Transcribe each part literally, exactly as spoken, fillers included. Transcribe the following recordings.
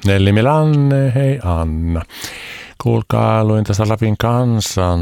Nelli Milanne, hei Anna. Kuulkaa, luin tässä Lapin Kansan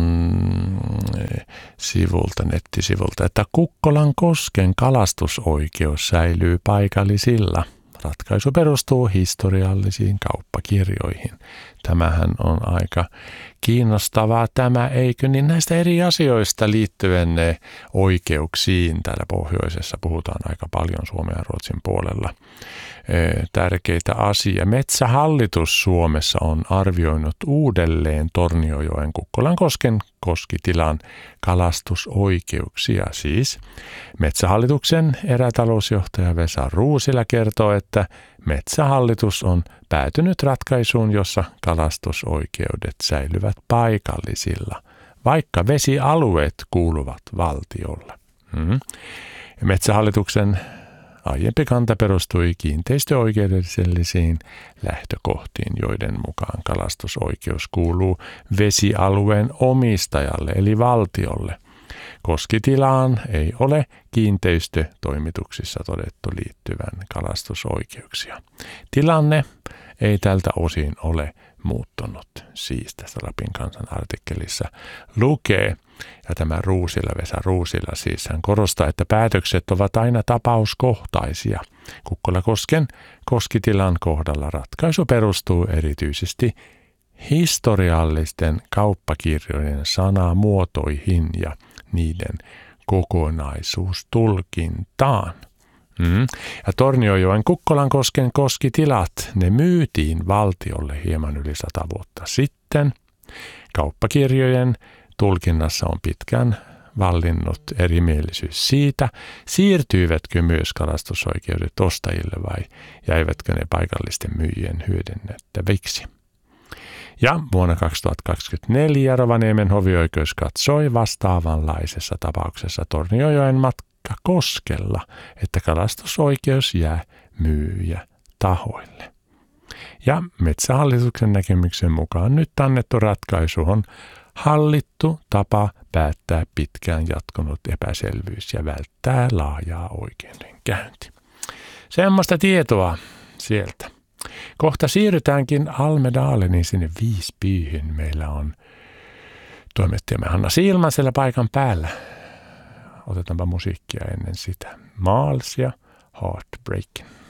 sivulta, nettisivulta, että Kukkolan kosken kalastusoikeus säilyy paikallisilla. Ratkaisu perustuu historiallisiin kauppakirjoihin. Tämähän on aika kiinnostavaa tämä, eikö niin? Näistä eri asioista liittyen oikeuksiin täällä pohjoisessa puhutaan aika paljon Suomen ja Ruotsin puolella. Tärkeitä asia. Metsähallitus Suomessa on arvioinut uudelleen Torniojoen Kukkolan-kosken koskitilan kalastusoikeuksia. Siis Metsähallituksen erätalousjohtaja Vesa Ruusila kertoo, että Metsähallitus on päätynyt ratkaisuun, jossa kalastusoikeudet säilyvät paikallisilla, vaikka vesialueet kuuluvat valtiolle. Hmm. Metsähallituksen aiempi kanta perustui kiinteistöoikeudellisiin lähtökohtiin, joiden mukaan kalastusoikeus kuuluu vesialueen omistajalle eli valtiolle. Koskitilaan ei ole kiinteistötoimituksissa todettu liittyvän kalastusoikeuksia. Tilanne ei tältä osin ole muuttunut, siis tässä Lapin Kansan artikkelissa lukee. Ja tämä Ruusila, Vesa Ruusila siis hän korostaa, että päätökset ovat aina tapauskohtaisia. Kukkola-kosken koskitilan kohdalla ratkaisu perustuu erityisesti historiallisten kauppakirjojen sanamuotoihin ja niiden kokonaisuustulkintaan. Mm. Ja Torniojoen Kukkolan-kosken koskitilat, ne myytiin valtiolle hieman yli sata vuotta sitten. Kauppakirjojen tulkinnassa on pitkään vallinnut erimielisyys siitä, siirtyivätkö myös kalastusoikeudet ostajille vai jäivätkö ne paikallisten myyjien hyödynnettäviksi. Ja vuonna kaksituhattakaksikymmentäneljä Rovaniemen hovioikeus katsoi vastaavanlaisessa tapauksessa Torniojoen Matkakoskella, että kalastusoikeus jää myyjä tahoille. Ja Metsähallituksen näkemyksen mukaan nyt annettu ratkaisu on hallittu tapa päättää pitkään jatkunut epäselvyys ja välttää laajaa oikeudenkäynti. Semmoista tietoa sieltä. Kohta siirrytäänkin Almedalenin sinne Visbyhin. Meillä on toimittajamme Hanna Silman siellä paikan päällä. Otetaanpa musiikkia ennen sitä. Miles ja Heartbreaking.